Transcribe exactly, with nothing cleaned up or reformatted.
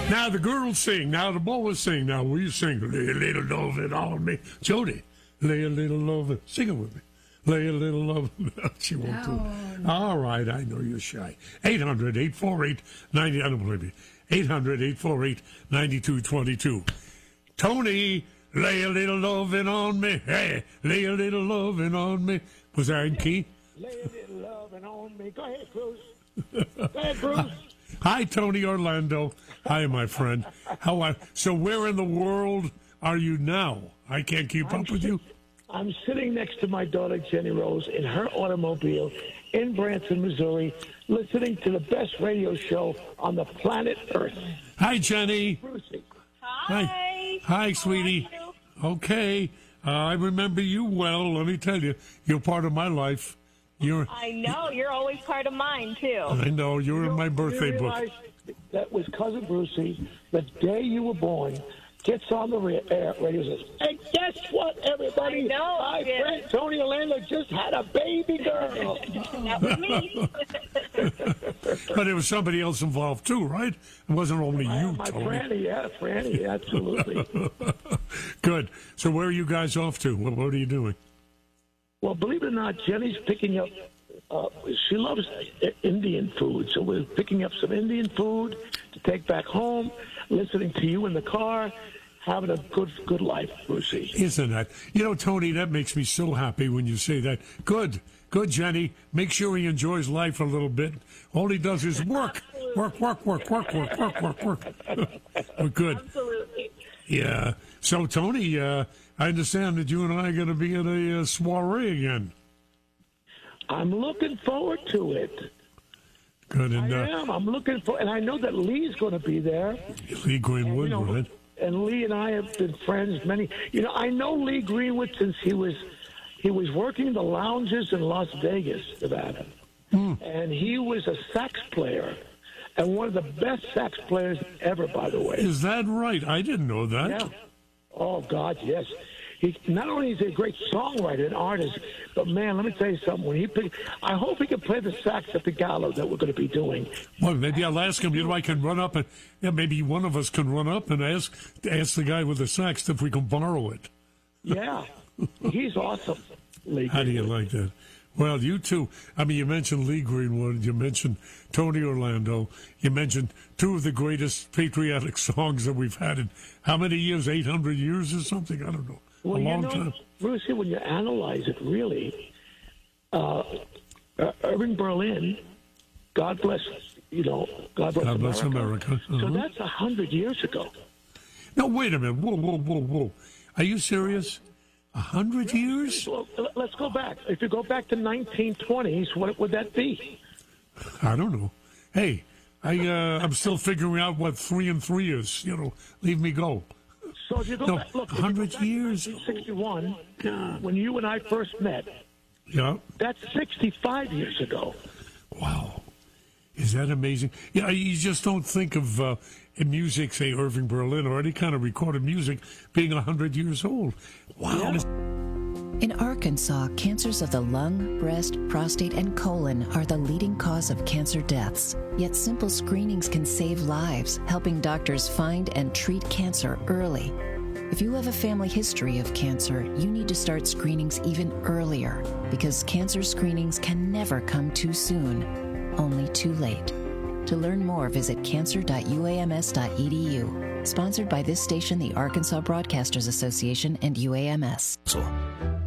Now the girls sing. Now the boys sing. Now will you sing? Lay a little lovin' on me. Jody, lay a little lovin'. Sing it with me. Lay a little lovin'. She won't do it. All right, I know you're shy. eight hundred, eight four eight, ninety. I don't believe me. eight hundred, eight four eight, nine two two two. Tony, lay a little lovin' on me. Hey, lay a little lovin' on me. Was that in key? Lay a little lovin' on me. Go ahead, Bruce. Go ahead, Bruce. Hi, Tony Orlando. Hi, my friend. How are, so where in the world are you now? I can't keep I'm up with sit- you. I'm sitting next to my daughter, Jenny Rose, in her automobile in Branson, Missouri, listening to the best radio show on the planet Earth. Hi, Jenny. Brucey. Hi. Hi, Hi sweetie. How are you? Okay. Uh, I remember you well. Let me tell you, you're part of my life. You're. I know, you're always part of mine, too. I know. You're in my birthday You book. realize that was cousin Brucey, the day you were born, gets on the ra- air radio and says, "Hey, guess what, everybody? I know, My yeah. friend Tony Orlando just had a baby girl." That was me. But there was somebody else involved too, right? It wasn't only you, My Tony. Franny, yeah, Franny, absolutely. Good. So where are you guys off to? What, what are you doing? Well, believe it or not, Jenny's picking up, uh, she loves Indian food, so we're picking up some Indian food to take back home, listening to you in the car, having a good good life, Brucey. Isn't that? You know, Tony, that makes me so happy when you say that. Good. Good, Jenny. Make sure he enjoys life a little bit. All he does is work. Work, work, work, work, work, work, work, work. We're good. Absolutely. Yeah. So, Tony, uh, I understand that you and I are going to be at a uh, soiree again. I'm looking forward to it. Good. And I uh, am. I'm looking for, and I know that Lee's going to be there. Lee Greenwood, You know, right? and Lee and I have been friends many. You know, I know Lee Greenwood since he was he was working the lounges in Las Vegas, Nevada, Hmm. and he was a sax player, and one of the best sax players ever, by the way. Is that right? I didn't know that. Yeah. Oh God, yes. He not only is he a great songwriter and artist, but man, let me tell you something. When he pick, I hope he can play the sax at the gala that we're going to be doing. Well, maybe I'll ask him. You know, I can run up and yeah, maybe one of us can run up and ask ask the guy with the sax if we can borrow it. Yeah, he's awesome. Lee How do you Greenwood. like that? Well, you too. I mean, you mentioned Lee Greenwood. You mentioned Tony Orlando. You mentioned two of the greatest patriotic songs that we've had in how many years? eight hundred years or something? I don't know. Well, A you long know, time. Brucey, when you analyze it, really, uh, uh, Irving Berlin, God bless, you know, God bless, God bless America. So Uh-huh. that's a hundred years ago. No, wait a minute. Whoa, whoa, whoa, whoa. Are you serious? A hundred years? Well, l- let's go back. If you go back to nineteen twenties, what would that be? I don't know. Hey, I, uh, I'm still figuring out what three and three is. You know, leave me go. So if you go No, back, look, a hundred years. sixty-one, when you and I first met, Yeah. that's sixty-five years ago. Wow. Is that amazing? Yeah, you just don't think of uh, music, say Irving Berlin, or any kind of recorded music being one hundred years old. Wow. Yeah. In Arkansas, cancers of the lung, breast, prostate, and colon are the leading cause of cancer deaths. Yet simple screenings can save lives, helping doctors find and treat cancer early. If you have a family history of cancer, you need to start screenings even earlier, because cancer screenings can never come too soon, only too late. To learn more, visit cancer dot u a m s dot e d u. Sponsored by this station, the Arkansas Broadcasters Association, and U A M S.